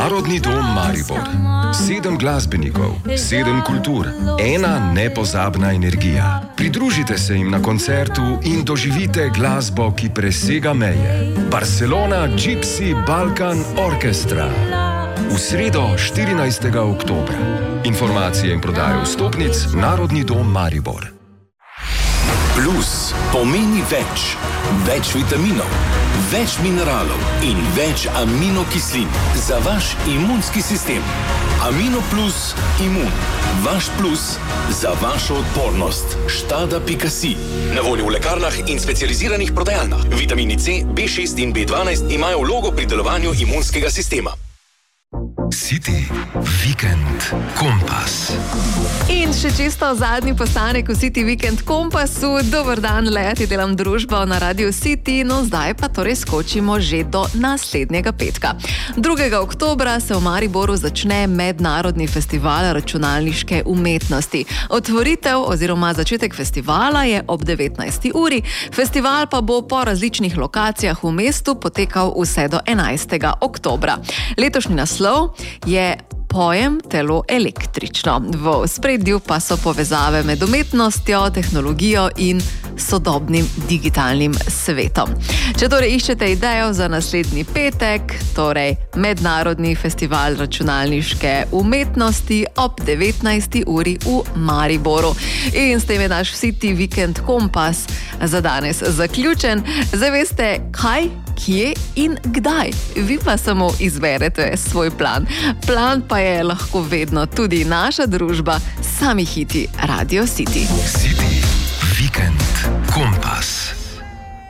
Narodni dom Maribor. 7 glasbenikov, 7 kultur, ena nepozabna energija. Pridružite se jim na koncertu in doživite glasbo, ki presega meje. Barcelona Gypsy Balkan Orchestra. V sredo 14. oktobra. Informacije in prodajo vstopnic Narodni dom Maribor. Plus pomeni več. Več vitaminov, več mineralov in več aminokislin za vaš imunski sistem. Amino Plus Imun. Vaš plus za vašo odpornost. Štada.si. Na voljo v lekarnah in specializiranih prodajalnah. Vitamini C, B6 in B12 imajo vlogo pri delovanju imunskega sistema. City Weekend Kompas. In še čisto zadnji postanek v City Weekend Kompasu. Dober dan, Leti delam družbo na Radio City, no zdaj pa torej skočimo že do naslednjega petka. 2. oktobra se v Mariboru začne Mednarodni festival računalniške umetnosti. Otvoritev oziroma začetek festivala je ob 19. uri. Festival pa bo po različnih lokacijah v mestu potekal vse do 11. oktobra. Letošnji naslov je Pojem telo električno. V ospredju pa so povezave med umetnostjo, tehnologijo in sodobnim digitalnim svetom. Če torej iščete idejo za naslednji petek, torej Mednarodni festival računalniške umetnosti ob 19. uri v Mariboru. In s tem je naš City Weekend Kompas za danes zaključen. Zdaj veste, kaj, kje in kdaj. Vi pa samo izberete svoj plan. Plan pa je lahko vedno tudi naša družba, sami hiti Radio City. City Weekend Kompas.